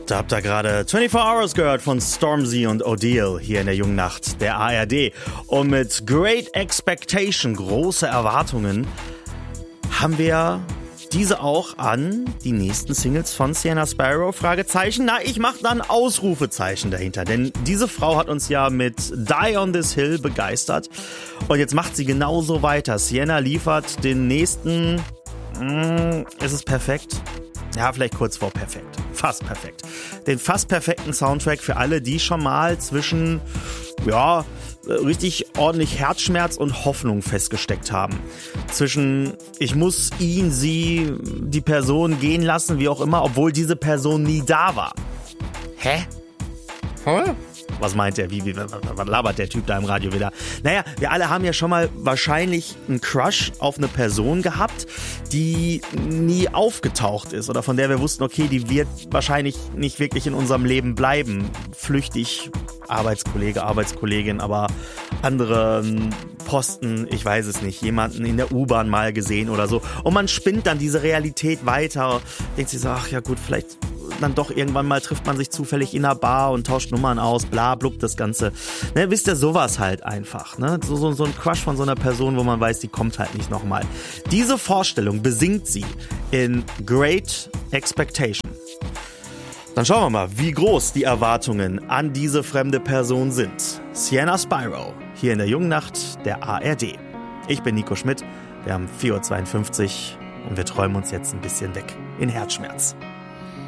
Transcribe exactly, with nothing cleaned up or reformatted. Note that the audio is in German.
Da habt ihr gerade vierundzwanzig Hours gehört von Stormzy und Odile hier in der jungen Nacht der A R D. Und mit Great Expectation, große Erwartungen, haben wir diese auch an die nächsten Singles von Sienna Sparrow? Fragezeichen. Na, ich mache dann Ausrufezeichen dahinter, denn diese Frau hat uns ja mit Die on This Hill begeistert und jetzt macht sie genauso weiter. Sienna liefert den nächsten, mh, ist es perfekt? Ja, vielleicht kurz vor perfekt. Fast perfekt. Den fast perfekten Soundtrack für alle, die schon mal zwischen, ja, richtig ordentlich Herzschmerz und Hoffnung festgesteckt haben. Zwischen, ich muss ihn, sie, die Person gehen lassen, wie auch immer, obwohl diese Person nie da war. Hä? Hä? Was meint er? Wie, wie, was labert der Typ da im Radio wieder? Naja, wir alle haben ja schon mal wahrscheinlich einen Crush auf eine Person gehabt, die nie aufgetaucht ist oder von der wir wussten, okay, die wird wahrscheinlich nicht wirklich in unserem Leben bleiben. Flüchtig, Arbeitskollege, Arbeitskollegin, aber andere Posten, ich weiß es nicht, jemanden in der U-Bahn mal gesehen oder so. Und man spinnt dann diese Realität weiter, denkt sich so, ach ja gut, vielleicht dann doch irgendwann mal trifft man sich zufällig in einer Bar und tauscht Nummern aus, bla blub, das Ganze. Ne, wisst ihr, sowas halt einfach. Ne? So, so, so ein Crush von so einer Person, wo man weiß, die kommt halt nicht nochmal. Diese Vorstellung besingt sie in Great Expectation. Dann schauen wir mal, wie groß die Erwartungen an diese fremde Person sind. Sienna Sparrow, hier in der jungen Nacht der A R D. Ich bin Nico Schmidt, wir haben vier Uhr zweiundfünfzig und wir träumen uns jetzt ein bisschen weg in Herzschmerz.